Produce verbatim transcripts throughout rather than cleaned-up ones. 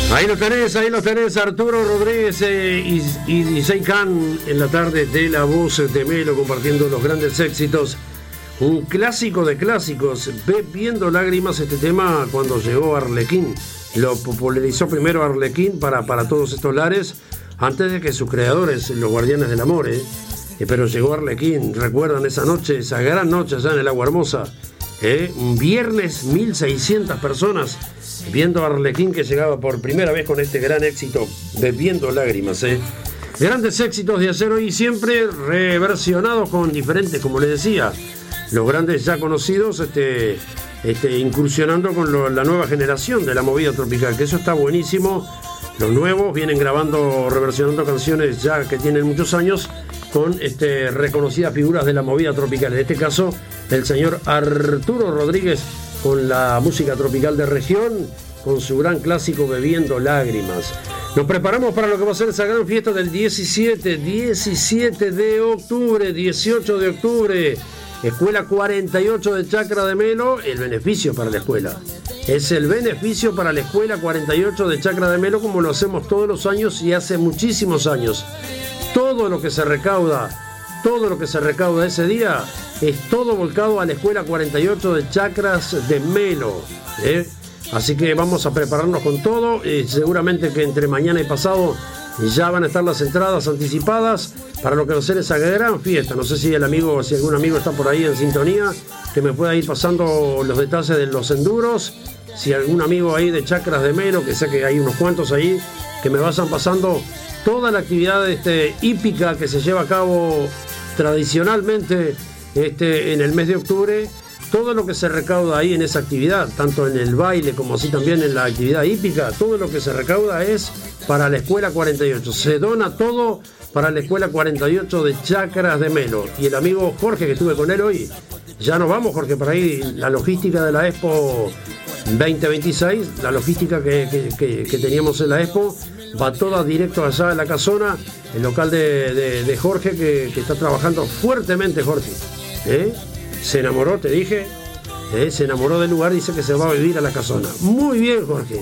Ahí lo tenés, ahí lo tenés, Arturo Rodríguez eh, y, y D J Khan en la tarde de La Voz de Melo, compartiendo los grandes éxitos. Un clásico de clásicos, Bebiendo Lágrimas, este tema cuando llegó Arlequín. Lo popularizó primero Arlequín para, para todos estos lares, antes de que sus creadores, los Guardianes del Amor, eh. Eh, pero llegó Arlequín, recuerdan esa noche, esa gran noche allá en el Agua Hermosa. Eh, un viernes, mil seiscientas personas viendo a Arlequín, que llegaba por primera vez con este gran éxito, Bebiendo Lágrimas. Eh. Grandes éxitos de Acero y siempre reversionados con diferentes, como les decía, los grandes ya conocidos, este, este, incursionando con lo, la nueva generación de la movida tropical, que eso está buenísimo. Los nuevos vienen grabando, reversionando canciones ya que tienen muchos años, con este, reconocidas figuras de la movida tropical. En este caso, el señor Arturo Rodríguez, con la música tropical de región, con su gran clásico Bebiendo Lágrimas. Nos preparamos para lo que va a ser esa gran fiesta del diecisiete, diecisiete de octubre, dieciocho de octubre. Escuela cuarenta y ocho de Chacra de Melo, el beneficio para la escuela. Es el beneficio para la Escuela cuarenta y ocho de Chacra de Melo, como lo hacemos todos los años y hace muchísimos años. Todo lo que se recauda, todo lo que se recauda ese día, es todo volcado a la Escuela cuarenta y ocho de Chacras de Melo. ¿eh? Así que vamos a prepararnos con todo. Eh, seguramente que entre mañana y pasado ya van a estar las entradas anticipadas para lo que va a ser esa gran fiesta. No sé si el amigo, si algún amigo está por ahí en sintonía, que me pueda ir pasando los detalles de los enduros. Si algún amigo ahí de Chacras de Melo, que sé que hay unos cuantos ahí, que me vayan pasando toda la actividad este, hípica que se lleva a cabo tradicionalmente este, en el mes de octubre, todo lo que se recauda ahí en esa actividad, tanto en el baile como así también en la actividad hípica, todo lo que se recauda es para la Escuela cuarenta y ocho. Se dona todo para la Escuela cuarenta y ocho de Chacras de Melo. Y el amigo Jorge, que estuve con él hoy, ya nos vamos, Jorge, por ahí la logística de la Expo veinte veintiséis, la logística que, que, que, que teníamos en la Expo, va toda directo allá en la casona, el local de, de, de Jorge, que, que está trabajando fuertemente, Jorge. ¿Eh? Se enamoró, te dije, ¿eh? Se enamoró del lugar, dice que se va a vivir a la casona. Muy bien, Jorge.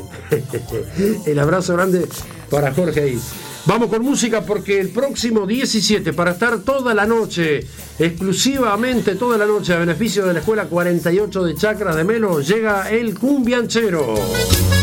El abrazo grande para Jorge ahí. Vamos con música porque el próximo diecisiete, para estar toda la noche, exclusivamente toda la noche, a beneficio de la Escuela cuarenta y ocho de Chacras de Melo, llega el Cumbianchero.